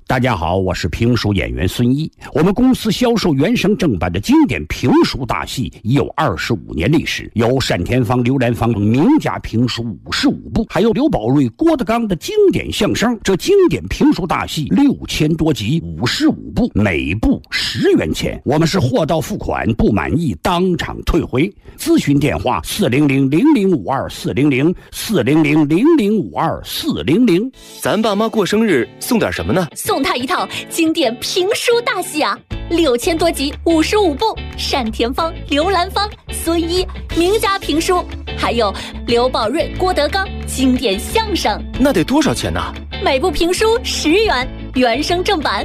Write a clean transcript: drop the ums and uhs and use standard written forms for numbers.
大家好，我是评书演员孙一。我们公司销售原声正版的经典评书大戏已有25年历史，有单田芳、刘兰芳名家评书55部，还有刘宝瑞、郭德纲的经典相声。这经典评书大戏6000多集，55部，每部10元钱。我们是货到付款，不满意当场退回。咨询电话400-0052-400，400-0052-400。 咱爸妈过生日送点什么呢？ 送他一套经典评书大戏啊，6000多集，55部，单田芳、刘兰芳、孙一名家评书，还有刘宝瑞、郭德纲经典相声。 那得多少钱呢？ 每部评书10元，原声正版